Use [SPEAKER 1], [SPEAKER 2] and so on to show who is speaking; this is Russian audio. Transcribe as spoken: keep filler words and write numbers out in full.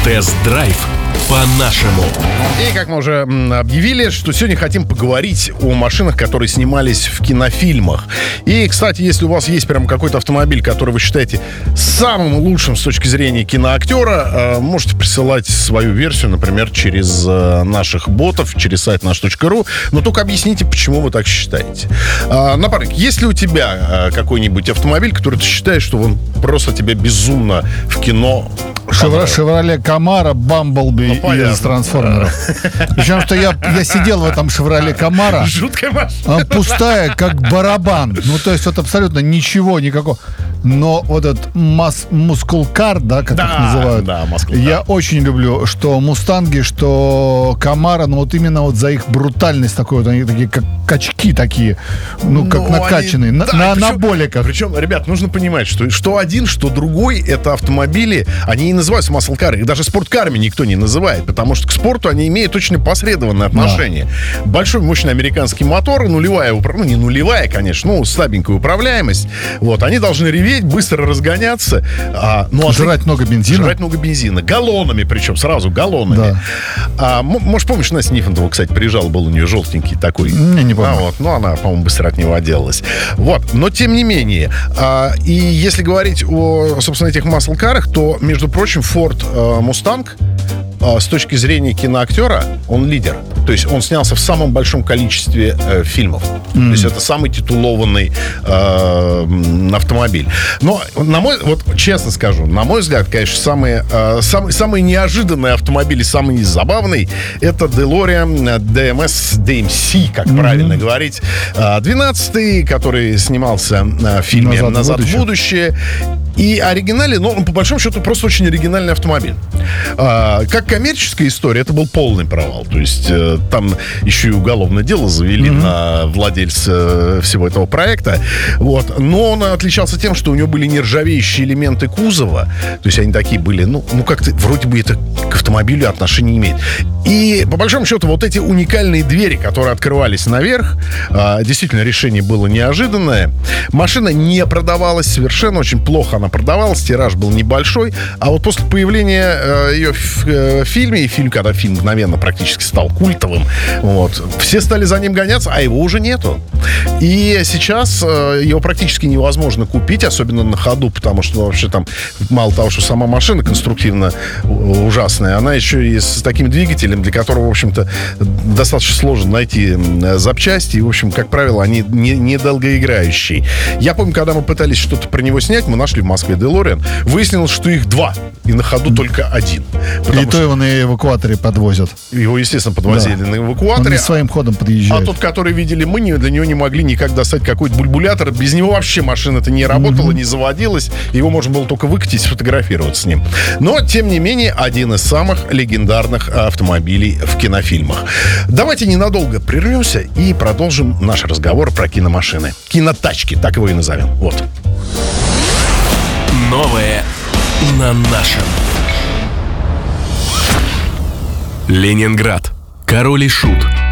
[SPEAKER 1] Тест-драйв по-нашему.
[SPEAKER 2] И, как мы уже объявили, что сегодня хотим поговорить о машинах, которые снимались в кинофильмах. И, кстати, если у вас есть прям какой-то автомобиль, который вы считаете самым лучшим с точки зрения киноактера, можете присылать свою версию, например, через наших ботов, через сайт наш точка ру. Но только объясните, почему вы так считаете. Напарник, есть ли у тебя какой-нибудь автомобиль, который ты считаешь, что он просто тебе безумно в кино...
[SPEAKER 3] Шевроле Камаро, Бамблби
[SPEAKER 2] ну,
[SPEAKER 3] из Трансформеров. Да. Причем, что я, я сидел в этом Шевроле Камаро.
[SPEAKER 2] Жуткая машина.
[SPEAKER 3] Пустая, как барабан. Ну, то есть, вот абсолютно ничего, никакого. Но вот этот мускулкар, да, как
[SPEAKER 2] да,
[SPEAKER 3] их называют,
[SPEAKER 2] да, маскулкар.
[SPEAKER 3] Я очень люблю, что мустанги, что Камаро, ну, вот именно вот за их брутальность такой, вот они такие, как качки такие, ну, как ну, накачанные, они, на, да, на причем, анаболиках.
[SPEAKER 2] Причем, ребят, нужно понимать, что, что один, что другой, это автомобили, они и называются маслкары, их даже спорткарами никто не называет, потому что к спорту они имеют очень опосредованное отношение. Да. Большой, мощный американский мотор, нулевая, ну, не нулевая, конечно, ну, слабенькая управляемость, вот, они должны реветь, быстро разгоняться. А, ну,
[SPEAKER 3] жрать а много бензина.
[SPEAKER 2] Жрать много бензина. Галлонами, причем, сразу галлонами. Да. А, может, помнишь, Настя Нифонтова, кстати, приезжал, был у нее желтенький такой.
[SPEAKER 3] Не, не помню.
[SPEAKER 2] А, вот, ну, она, по-моему, быстро от него отделалась. Вот, но тем не менее. А, и если говорить о, собственно, этих маслкарах, то, между прочим, Ford а, Mustang а, с точки зрения киноактера, он лидер. То есть он снялся в самом большом количестве э, фильмов. Mm. То есть это самый титулованный э, автомобиль. Но, на мой, вот честно скажу, на мой взгляд, конечно, самые, э, самые, самые неожиданные автомобили, самый забавный, это DeLorean ди эм эс, ди эм си, как mm-hmm. правильно говорить, двенадцатый, который снимался в фильме «Назад, «Назад в будущее». И оригинальный, но он, по большому счету, просто очень оригинальный автомобиль. А, как коммерческая история, это был полный провал. То есть э, там еще и уголовное дело завели mm-hmm. на владельца э, всего этого проекта. Вот. Но он отличался тем, что у него были нержавеющие элементы кузова. То есть они такие были, ну, ну как-то вроде бы это к автомобилю отношения не имеет. И, по большому счету, вот эти уникальные двери, которые открывались наверх, э, действительно, решение было неожиданное. Машина не продавалась совершенно, очень плохо она продавалась, тираж был небольшой, а вот после появления э, ее в э, фильме, и фильм, когда фильм мгновенно практически стал культовым, вот, все стали за ним гоняться, а его уже нету. И сейчас э, его практически невозможно купить, особенно на ходу, потому что, ну, вообще там, мало того, что сама машина конструктивно ужасная, она еще и с таким двигателем, для которого, в общем-то, достаточно сложно найти запчасти, и, в общем, как правило, они не, недолгоиграющие. Я помню, когда мы пытались что-то про него снять, мы нашли в Москве DeLorean, выяснилось, что их два, и на ходу только один.
[SPEAKER 3] И то его на эвакуаторе подвозят.
[SPEAKER 2] Его, естественно, подвозили да. на эвакуаторе.
[SPEAKER 3] Он не своим ходом подъезжает.
[SPEAKER 2] А тот, который видели мы, для него не могли никак достать какой-то бульбулятор. Без него вообще машина-то не работала, mm-hmm. не заводилась. Его можно было только выкатить, сфотографировать с ним. Но, тем не менее, один из самых легендарных автомобилей в кинофильмах. Давайте ненадолго прервемся и продолжим наш разговор про киномашины. Кинотачки, так его и назовем. Вот.
[SPEAKER 1] Новое на нашем. Ленинград. Король и Шут.